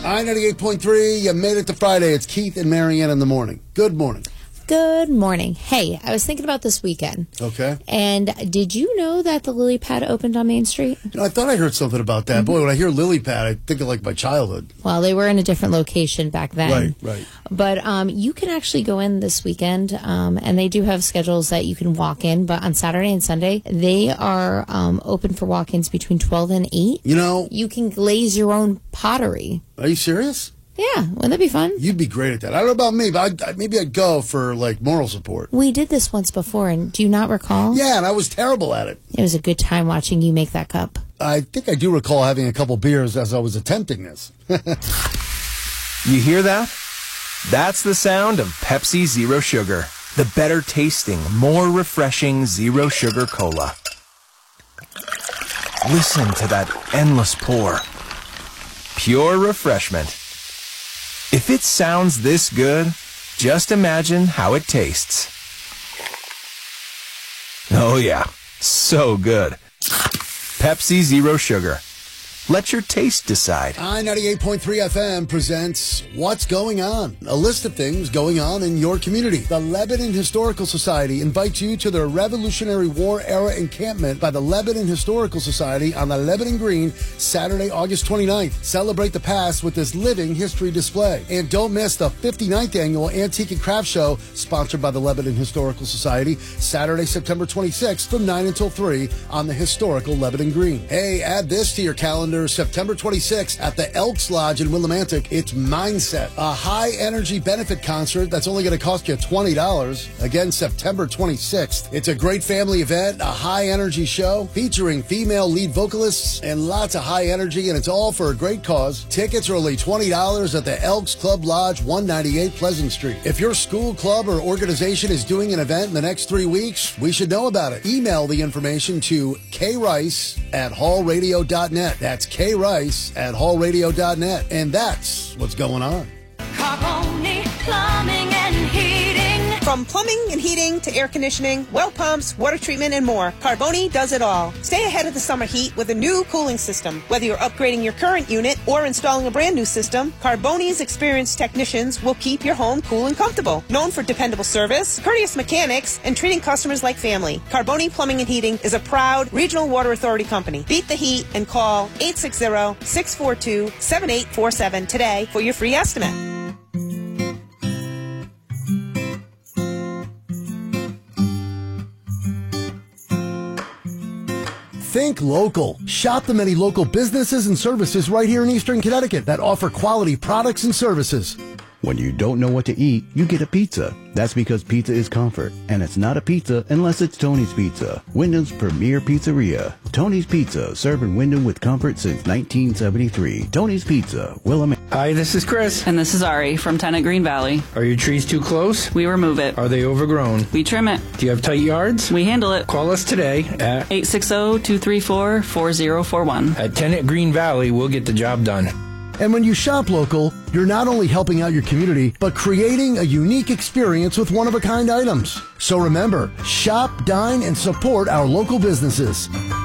I-98.3, you made it to Friday. It's Keith and Marianne in the morning. Good morning. Good morning. Hey, I was thinking about this weekend. Okay. And did you know that the Lily Pad opened on Main Street? You know, I thought I heard something about that. Boy, when I hear Lily Pad, I think of like my childhood. Well, they were in a different location back then. Right. But you can actually go in this weekend, and they do have schedules that you can walk in. But on Saturday and Sunday, they are open for walk-ins between 12 and 8. You know, you can glaze your own pottery. Are you serious? Yeah, wouldn't that be fun? You'd be great at that. I don't know about me, but maybe I'd go for, like, moral support. We did this once before, and do you not recall? Yeah, and I was terrible at it. It was a good time watching you make that cup. I think I do recall having a couple beers as I was attempting this. You hear that? That's the sound of Pepsi Zero Sugar, the better tasting, more refreshing Zero Sugar Cola. Listen to that endless pour. Pure refreshment. If it sounds this good, just imagine how it tastes. Oh yeah, so good. Pepsi Zero Sugar. Let your taste decide. I-98.3 FM presents What's Going On? A list of things going on in your community. The Lebanon Historical Society invites you to their Revolutionary War era encampment by the Lebanon Historical Society on the Lebanon Green, Saturday, August 29th. Celebrate the past with this living history display. And don't miss the 59th annual Antique and Craft Show, sponsored by the Lebanon Historical Society, Saturday, September 26th from 9 until 3 on the historical Lebanon Green. Hey, add this to your calendar. September 26th at the Elks Lodge in Willimantic. It's Mindset, a high-energy benefit concert that's only going to cost you $20. Again, September 26th. It's a great family event, a high-energy show featuring female lead vocalists and lots of high energy, and it's all for a great cause. Tickets are only $20 at the Elks Club Lodge, 198 Pleasant Street. If your school, club, or organization is doing an event in the next 3 weeks, we should know about it. Email the information to krice@hallradio.net. That's krice@hallradio.net. And that's what's going on. Carboni Plumbing and Heating. From plumbing and heating to air conditioning, well pumps, water treatment, and more, Carboni does it all. Stay ahead of the summer heat with a new cooling system. Whether you're upgrading your current unit or installing a brand new system, Carboni's experienced technicians will keep your home cool and comfortable. Known for dependable service, courteous mechanics, and treating customers like family, Carboni Plumbing and Heating is a proud regional water authority company. Beat the heat and call 860-642-7847 today for your free estimate. Think local. Shop the many local businesses and services right here in Eastern Connecticut that offer quality products and services. When you don't know what to eat, you get a pizza. That's because pizza is comfort, and it's not a pizza unless it's Tony's Pizza, Wyndham's premier pizzeria. Tony's Pizza, serving Wyndham with comfort since 1973. Tony's Pizza, Willamette. Hi, this is Chris. And this is Ari from Tenant Green Valley. Are your trees too close? We remove it. Are they overgrown? We trim it. Do you have tight yards? We handle it. Call us today at 860-234-4041. At Tenant Green Valley, we'll get the job done. And when you shop local, you're not only helping out your community, but creating a unique experience with one-of-a-kind items. So remember, shop, dine, and support our local businesses.